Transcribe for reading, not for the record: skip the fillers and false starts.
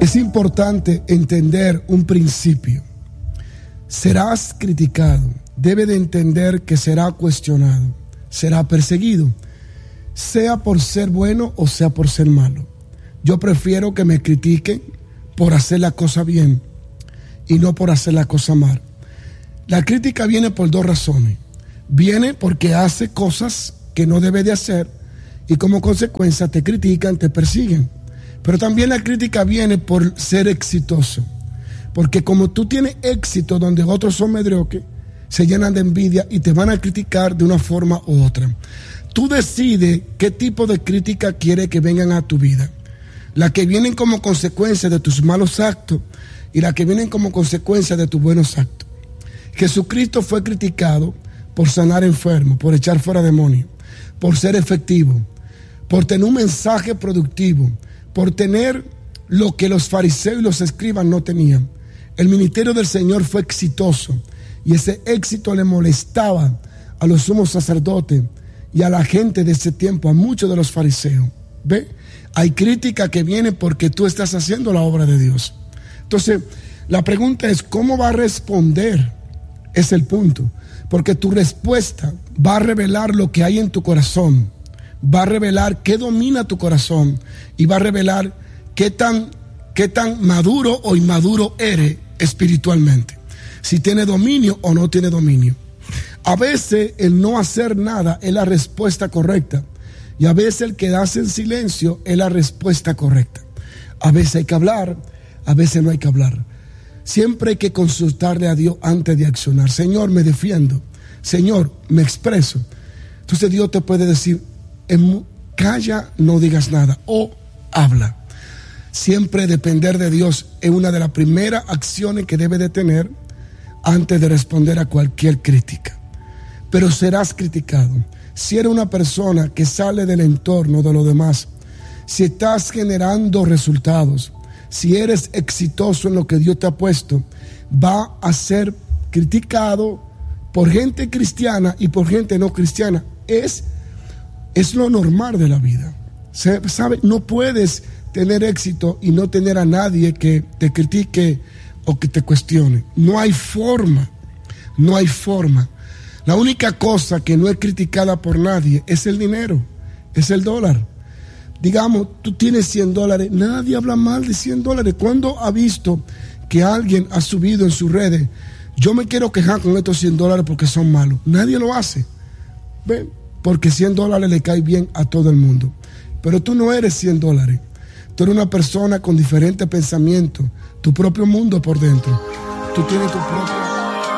Es importante entender un principio. Serás criticado. Debe de entender que será cuestionado. Será perseguido. Sea por ser bueno o sea por ser malo. Yo prefiero que me critiquen por hacer la cosa bien y no por hacer la cosa mal. La crítica viene por dos razones. Viene porque hace cosas que no debe de hacer y como consecuencia te critican, te persiguen. Pero también la crítica viene por ser exitoso. Porque como tú tienes éxito donde otros son mediocres, se llenan de envidia y te van a criticar de una forma u otra. Tú decides qué tipo de crítica quieres que vengan a tu vida. Las que vienen como consecuencia de tus malos actos y las que vienen como consecuencia de tus buenos actos. Jesucristo fue criticado por sanar enfermos, por echar fuera demonios, por ser efectivo, por tener un mensaje productivo, por tener lo que los fariseos y los escribas no tenían. El ministerio del Señor fue exitoso y ese éxito le molestaba a los sumos sacerdotes y a la gente de ese tiempo, a muchos de los fariseos. ¿Ve? Hay crítica que viene porque tú estás haciendo la obra de Dios. Entonces, la pregunta es, ¿cómo va a responder? Es el punto. Porque tu respuesta va a revelar lo que hay en tu corazón. Va a revelar qué domina tu corazón. Y va a revelar qué tan maduro o inmaduro eres espiritualmente. Si tiene dominio o no tiene dominio. A veces el no hacer nada es la respuesta correcta. Y a veces el quedarse en silencio es la respuesta correcta. A veces hay que hablar, a veces no hay que hablar. Siempre hay que consultarle a Dios antes de accionar. Señor, me defiendo. Señor, me expreso. Entonces Dios te puede decir, calla, no digas nada. O habla. Siempre depender de Dios es una de las primeras acciones que debe de tener antes de responder a cualquier crítica. Pero serás criticado. Si eres una persona que sale del entorno de los demás, si estás generando resultados, si eres exitoso en lo que Dios te ha puesto, va a ser criticado por gente cristiana y por gente no cristiana. Es lo normal de la vida. ¿Sabe? No puedes tener éxito y no tener a nadie que te critique o que te cuestione. No hay forma. No hay forma. La única cosa que no es criticada por nadie es el dinero, es el dólar. Digamos, tú tienes $100, nadie habla mal de $100. ¿Cuándo ha visto que alguien ha subido en sus redes? Yo me quiero quejar con estos $100 porque son malos. Nadie lo hace. ¿Ven? Porque $100 le cae bien a todo el mundo. Pero tú no eres $100. Tú eres una persona con diferentes pensamientos, tu propio mundo por dentro. Tú tienes tu propio...